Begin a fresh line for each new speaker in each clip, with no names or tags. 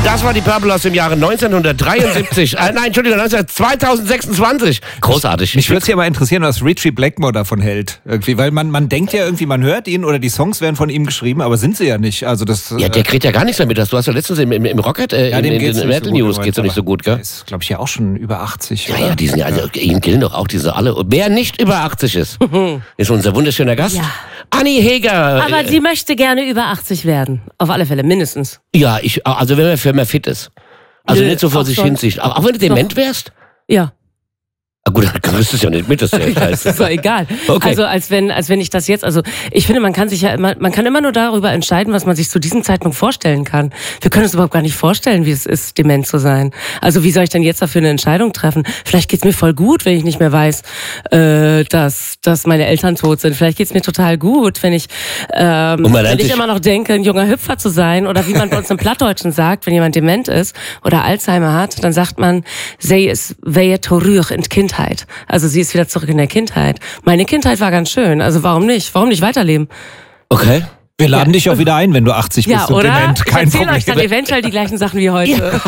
Das war die Purple aus dem Jahre 1973. Nein, Entschuldigung, 2026. Großartig.
Mich würde es ja mal interessieren, was Ritchie Blackmore davon hält. Irgendwie, weil man denkt ja irgendwie, man hört ihn oder die Songs werden von ihm geschrieben, aber sind sie ja nicht. Also das,
ja, der kriegt ja gar nichts mehr mit. Du hast ja letztens im Rocket, in den Metal News geht's ja nicht so gut, gell?
Der ist, glaube ich, ja auch schon über 80.
Ja, die sind ja, also ihnen gilt doch auch diese alle. Und wer nicht über 80 ist, ist unser wunderschöner Gast. Ja. Anni Heger.
Aber sie möchte gerne über 80 werden. Auf alle Fälle, mindestens.
Ja, also wenn man fit ist. Also nicht so vor sich hinsicht. Auch wenn du dement wärst?
Ja.
Gut, dann kriegst du es ja nicht mit, dass du ja,
das ist doch egal. Okay. Also als wenn ich das jetzt, also ich finde, man kann immer nur darüber entscheiden, was man sich zu diesem Zeitpunkt vorstellen kann. Wir können uns überhaupt gar nicht vorstellen, wie es ist, dement zu sein. Also wie soll ich denn jetzt dafür eine Entscheidung treffen? Vielleicht geht's mir voll gut, wenn ich nicht mehr weiß, dass meine Eltern tot sind. Vielleicht geht's mir total gut, wenn ich immer noch denke, ein junger Hüpfer zu sein, oder wie man bei uns im Plattdeutschen sagt, wenn jemand dement ist oder Alzheimer hat, dann sagt man, zij is weer terug in Kindheit. Also sie ist wieder zurück in der Kindheit. Meine Kindheit war ganz schön. Also warum nicht? Warum nicht weiterleben?
Okay.
Wir laden dich auch wieder ein, wenn du 80 bist und dement.
Kein Problem. Ich erzähle euch dann eventuell die gleichen Sachen wie heute. Ja.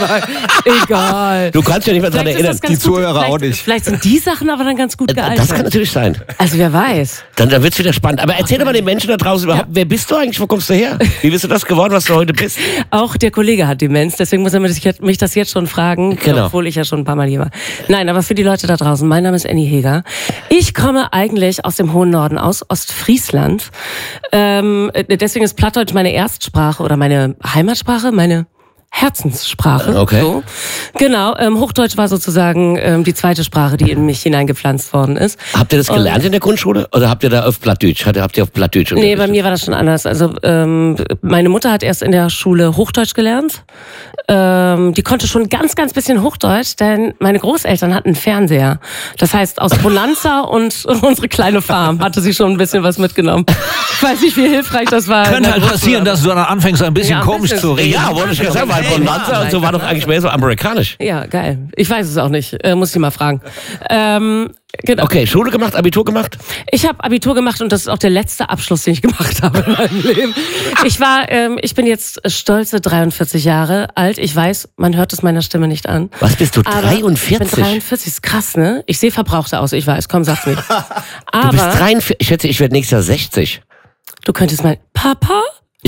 Egal.
Du kannst ja nicht mehr dran erinnern.
Die Zuhörer auch nicht.
Vielleicht sind die Sachen aber dann ganz gut gealtert.
Das kann natürlich sein.
Also wer weiß.
Dann wird's wieder spannend. Aber erzähl doch mal den Menschen da draußen überhaupt, wer bist du eigentlich? Wo kommst du her? Wie bist du das geworden, was du heute bist?
Auch der Kollege hat Demenz, deswegen muss er mich das jetzt schon fragen, genau. Obwohl ich ja schon ein paar Mal hier war. Nein, aber für die Leute da draußen, mein Name ist Anni Heger. Ich komme eigentlich aus dem hohen Norden, aus Ostfriesland. Deswegen ist Plattdeutsch meine Erstsprache oder meine Heimatsprache, meine Herzenssprache.
Okay.
So. Genau, Hochdeutsch war sozusagen die zweite Sprache, die in mich hineingepflanzt worden ist.
Habt ihr das gelernt in der Grundschule oder habt ihr da auf Plattdeutsch? Habt ihr auf Plattdeutsch
Nee, bei mir war das schon anders. Also meine Mutter hat erst in der Schule Hochdeutsch gelernt. Die konnte schon ganz, ganz bisschen Hochdeutsch, denn meine Großeltern hatten einen Fernseher. Das heißt, aus Bonanza und unsere kleine Farm hatte sie schon ein bisschen was mitgenommen. Ich weiß nicht, wie hilfreich das war.
Könnte halt passieren, dass du dann anfängst, ein bisschen komisch zu reden.
Ja, wollte ich ja sagen, weil Bonanza und so war doch eigentlich mehr so amerikanisch.
Ja, geil. Ich weiß es auch nicht. Muss ich mal fragen. Genau.
Okay, Schule gemacht, Abitur gemacht?
Ich habe Abitur gemacht und das ist auch der letzte Abschluss, den ich gemacht habe in meinem Leben. Ich bin jetzt stolze 43 Jahre alt. Ich weiß, man hört es meiner Stimme nicht an.
Was bist du, 43?
Ich bin 43, ist krass, ne? Ich sehe verbrauchter aus, ich weiß. Komm, sag's nicht. Aber
du bist 43, ich schätze, ich werde nächstes Jahr 60.
Du könntest mal, Papa?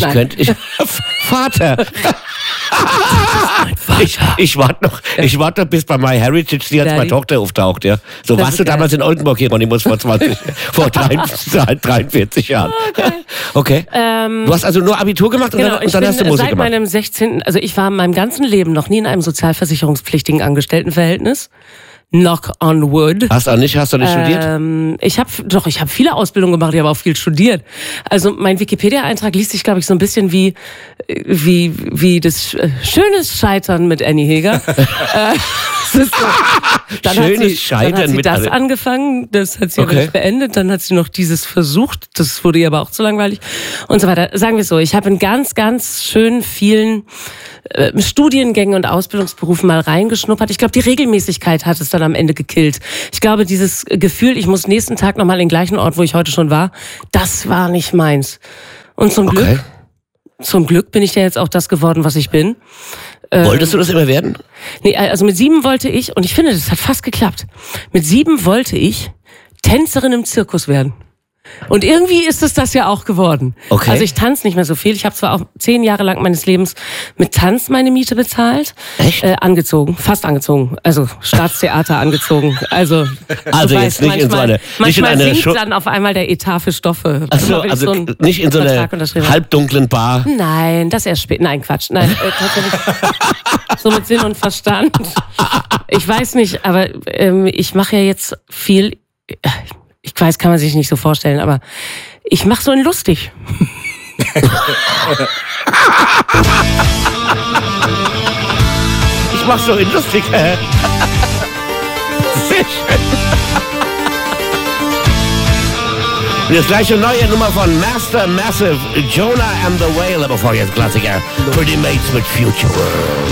Vater. Ich warte noch, bis bei MyHeritage die als meine Tochter auftaucht, ja. So warst du damals in Oldenburg hier, Ronny, vor 43 Jahren. Okay. Du hast also nur Abitur gemacht und dann hast du Musik gemacht?
Seit meinem 16., also ich war in meinem ganzen Leben noch nie in einem sozialversicherungspflichtigen Angestelltenverhältnis. Knock on wood.
Hast du nicht studiert?
Ich habe viele Ausbildungen gemacht, ich habe auch viel studiert. Also mein Wikipedia-Eintrag liest sich, glaube ich, so ein bisschen wie das schönes Scheitern mit Anni Heger. Dann hat sie das angefangen, das hat sie aber nicht beendet, dann hat sie noch dieses versucht, das wurde ihr aber auch zu langweilig und so weiter. Sagen wir es so, ich habe in ganz, ganz schön vielen Studiengängen und Ausbildungsberufen mal reingeschnuppert. Ich glaube, die Regelmäßigkeit hat es dann am Ende gekillt. Ich glaube, dieses Gefühl, ich muss nächsten Tag nochmal in den gleichen Ort, wo ich heute schon war, das war nicht meins. Und zum Glück bin ich ja jetzt auch das geworden, was ich bin.
Wolltest du das immer werden?
Nee, also mit 7 wollte ich, und ich finde, das hat fast geklappt. Mit 7 wollte ich Tänzerin im Zirkus werden. Und irgendwie ist es das ja auch geworden.
Okay.
Also ich tanze nicht mehr so viel. Ich habe zwar auch 10 Jahre lang meines Lebens mit Tanz meine Miete bezahlt.
Echt?
Angezogen, fast angezogen. Also Staatstheater angezogen. Also
jetzt nicht in so eine...
Manchmal sinkt dann auf einmal der Etat für Stoffe.
Achso, also nicht in so einer halbdunklen Bar?
Nein, das erst spät. Nein, Quatsch. Nein, tatsächlich so mit Sinn und Verstand. Ich weiß nicht, aber ich mache ja jetzt viel... Ich weiß, kann man sich nicht so vorstellen, aber ich mache so ein lustig.
Ich mach so ein lustig. Sehr schön. Und jetzt gleich eine neue Nummer von Master Massive, Jonah and the Whale, bevor jetzt Klassiker, Pretty Mates mit Future World.